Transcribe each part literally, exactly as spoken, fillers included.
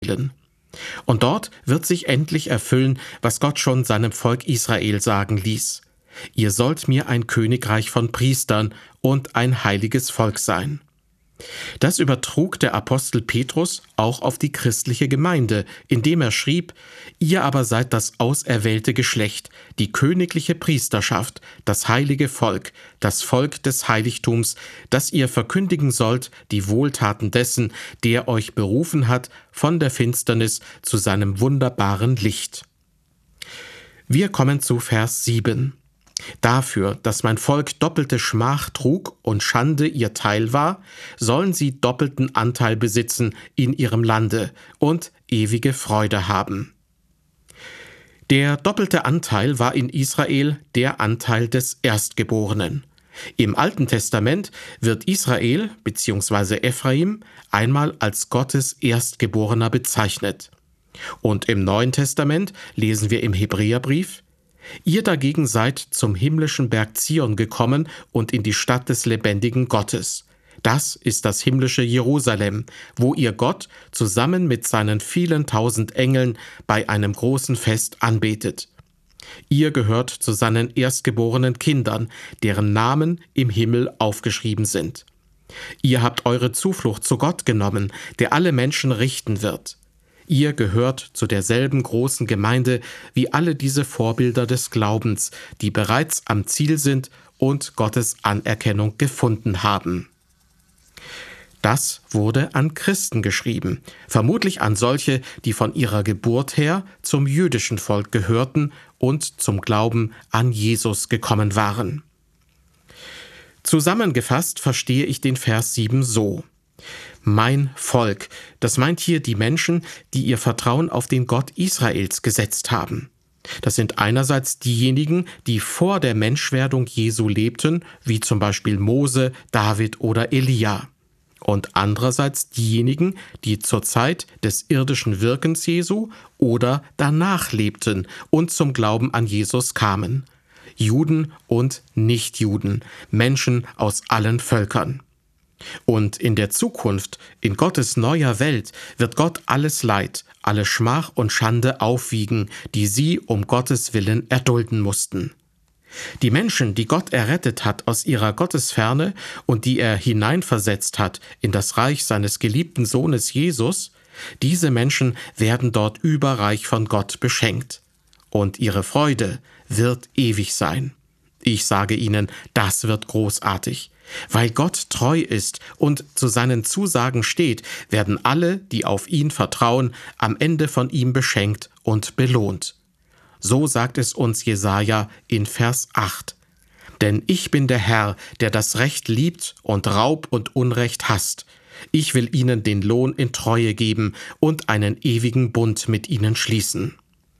Und dort wird sich endlich erfüllen, was Gott schon seinem Volk Israel sagen ließ: Ihr sollt mir ein Königreich von Priestern und ein heiliges Volk sein. Das übertrug der Apostel Petrus auch auf die christliche Gemeinde, indem er schrieb: Ihr aber seid das auserwählte Geschlecht, die königliche Priesterschaft, das heilige Volk, das Volk des Heiligtums, das ihr verkündigen sollt die Wohltaten dessen, der euch berufen hat von der Finsternis zu seinem wunderbaren Licht. Wir kommen zu Vers sieben. Dafür, dass mein Volk doppelte Schmach trug und Schande ihr Teil war, sollen sie doppelten Anteil besitzen in ihrem Lande und ewige Freude haben. Der doppelte Anteil war in Israel der Anteil des Erstgeborenen. Im Alten Testament wird Israel bzw. Ephraim einmal als Gottes Erstgeborener bezeichnet. Und im Neuen Testament lesen wir im Hebräerbrief: Ihr dagegen seid zum himmlischen Berg Zion gekommen und in die Stadt des lebendigen Gottes. Das ist das himmlische Jerusalem, wo ihr Gott zusammen mit seinen vielen tausend Engeln bei einem großen Fest anbetet. Ihr gehört zu seinen erstgeborenen Kindern, deren Namen im Himmel aufgeschrieben sind. Ihr habt eure Zuflucht zu Gott genommen, der alle Menschen richten wird. Ihr gehört zu derselben großen Gemeinde wie alle diese Vorbilder des Glaubens, die bereits am Ziel sind und Gottes Anerkennung gefunden haben. Das wurde an Christen geschrieben, vermutlich an solche, die von ihrer Geburt her zum jüdischen Volk gehörten und zum Glauben an Jesus gekommen waren. Zusammengefasst verstehe ich den Vers sieben so: Mein Volk, das meint hier die Menschen, die ihr Vertrauen auf den Gott Israels gesetzt haben. Das sind einerseits diejenigen, die vor der Menschwerdung Jesu lebten, wie zum Beispiel Mose, David oder Elia. Und andererseits diejenigen, die zur Zeit des irdischen Wirkens Jesu oder danach lebten und zum Glauben an Jesus kamen. Juden und Nichtjuden, Menschen aus allen Völkern. Und in der Zukunft, in Gottes neuer Welt, wird Gott alles Leid, alle Schmach und Schande aufwiegen, die sie um Gottes Willen erdulden mussten. Die Menschen, die Gott errettet hat aus ihrer Gottesferne und die er hineinversetzt hat in das Reich seines geliebten Sohnes Jesus, diese Menschen werden dort überreich von Gott beschenkt. Und ihre Freude wird ewig sein. Ich sage Ihnen, das wird großartig. Weil Gott treu ist und zu seinen Zusagen steht, werden alle, die auf ihn vertrauen, am Ende von ihm beschenkt und belohnt. So sagt es uns Jesaja in Vers acht. Denn ich bin der Herr, der das Recht liebt und Raub und Unrecht hasst. Ich will ihnen den Lohn in Treue geben und einen ewigen Bund mit ihnen schließen.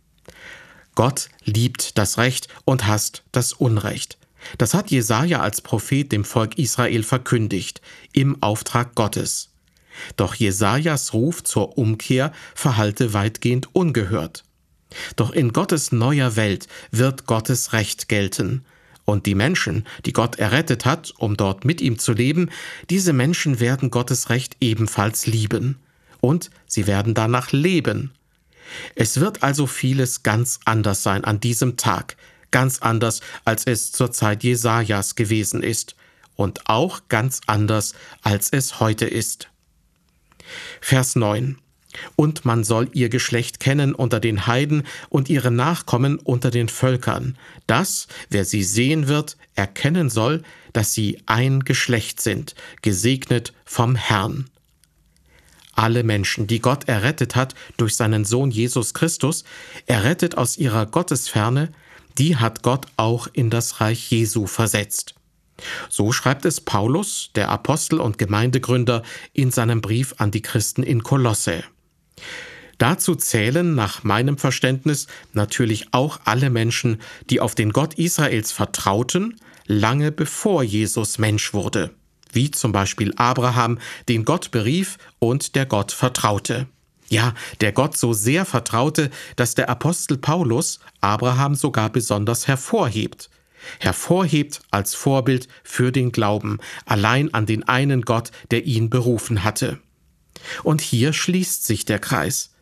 Gott liebt das Recht und hasst das Unrecht. Das hat Jesaja als Prophet dem Volk Israel verkündigt, im Auftrag Gottes. Doch Jesajas Ruf zur Umkehr verhallte weitgehend ungehört. Doch in Gottes neuer Welt wird Gottes Recht gelten. Und die Menschen, die Gott errettet hat, um dort mit ihm zu leben, diese Menschen werden Gottes Recht ebenfalls lieben. Und sie werden danach leben. Es wird also vieles ganz anders sein an diesem Tag, ganz anders, als es zur Zeit Jesajas gewesen ist und auch ganz anders, als es heute ist. Vers neun. Und man soll ihr Geschlecht kennen unter den Heiden und ihre Nachkommen unter den Völkern, dass, wer sie sehen wird, erkennen soll, dass sie ein Geschlecht sind, gesegnet vom Herrn. Alle Menschen, die Gott errettet hat durch seinen Sohn Jesus Christus, errettet aus ihrer Gottesferne, die hat Gott auch in das Reich Jesu versetzt. So schreibt es Paulus, der Apostel und Gemeindegründer, in seinem Brief an die Christen in Kolosse. Dazu zählen nach meinem Verständnis natürlich auch alle Menschen, die auf den Gott Israels vertrauten, lange bevor Jesus Mensch wurde, wie zum Beispiel Abraham, den Gott berief und der Gott vertraute. Ja, der Gott so sehr vertraute, dass der Apostel Paulus Abraham sogar besonders hervorhebt. Hervorhebt als Vorbild für den Glauben, allein an den einen Gott, der ihn berufen hatte. Und hier schließt sich der Kreis.